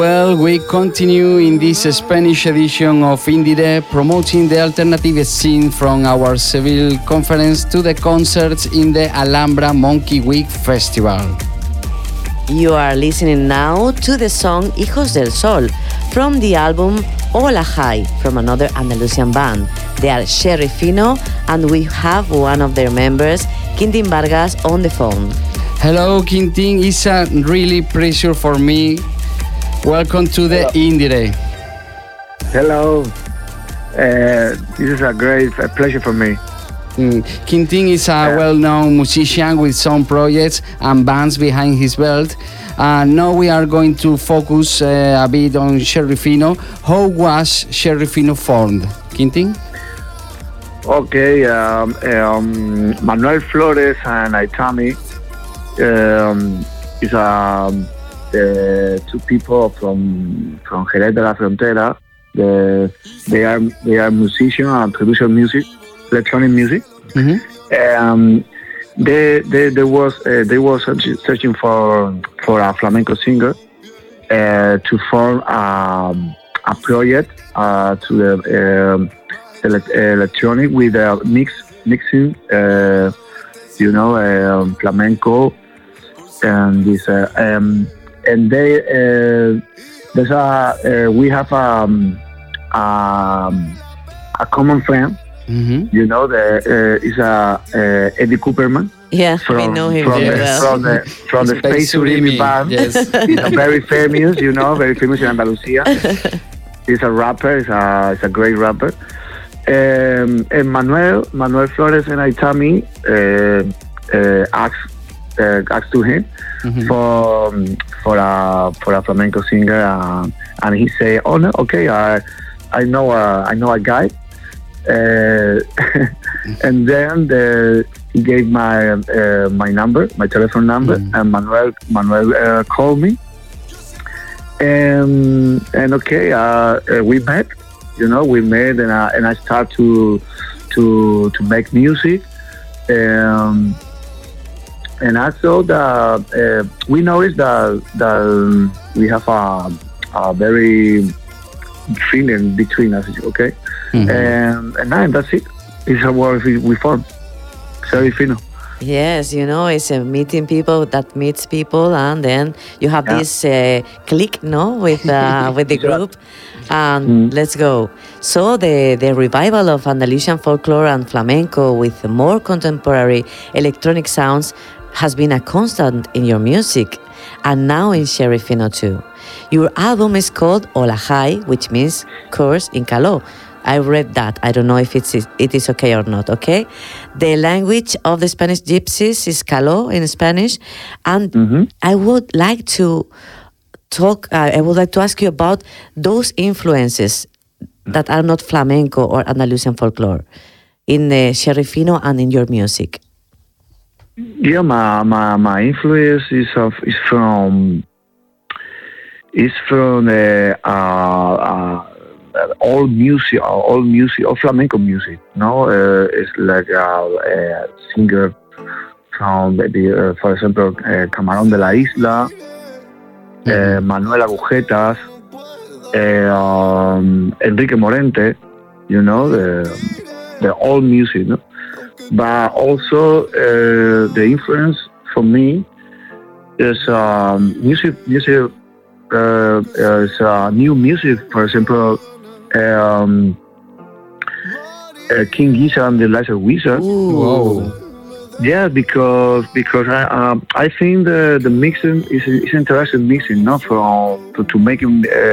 Well, we continue in this Spanish edition of Indire, promoting the alternative scene from our Seville conference to the concerts in the Alhambra Monkey Week Festival. You are listening now to the song Hijos del Sol from the album Hola High from another Andalusian band. They are Sherry Fino, and we have one of their members, Quintin Vargas, on the phone. Hello, Quintin. It's a really pleasure for me. Welcome to the Indire. Hello. This is a great pleasure for me. Quintin is a well-known musician with some projects and bands behind his belt. Now we are going to focus a bit on Sherry Fino. How was Sherry Fino formed, Quintin? Okay, Manuel Flores and Aitami is two people from Jerez de la Frontera. They are musicians and producer music, electronic music. Mm-hmm. They was searching for a flamenco singer to form a project to the electronic with mixing, flamenco and this and we have a common friend. Mm-hmm. Is Eddie Cooperman. Yeah, we know him very well. From the Space Surimi band. Yes. He's very famous, very famous in Andalusia. He's a rapper. He's a great rapper. And Manuel Flores and Aitami asked to him Mm-hmm. for a flamenco singer, and he said, "Oh no, okay, I know a guy." And then he gave my number, my telephone number, and Manuel called me, and okay, we met, and I start to make music, and also we noticed that we have a very feeling between us, okay. Mm-hmm. And that's it. It's a word we formed. Sherry Fino. Yes, it's a meeting people that meets people, and then you have this click, with the group, and let's go. So the revival of Andalusian folklore and flamenco with more contemporary electronic sounds has been a constant in your music, and now in Sherry Fino too. Your album is called Hola High, which means curse in Caló. I read that. I don't know if it is okay or not, okay? The language of the Spanish gypsies is Caló in Spanish. And I would like to ask you about those influences that are not flamenco or Andalusian folklore in the Sherry Fino and in your music. Yeah, my influence is from all music, or flamenco music. It's like a singer from for example, Camarón de la Isla, Manuel Agujetas, Enrique Morente. The old music, no? But also the influence for me is music. Is new music, for example, King Gizzard and the Lizard Wizard. Whoa. Yeah, because I think the mixing is interesting mixing, not to make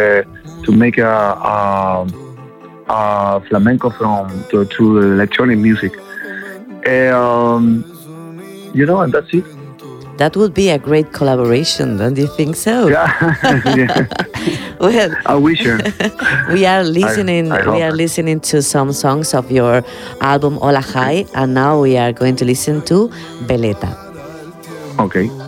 a flamenco to electronic music, and that's it. That would be a great collaboration, don't you think so? Yeah. Well, I wish. we are listening. I We are listening to some songs of your album Hola High, and now we are going to listen to Veleta. Okay.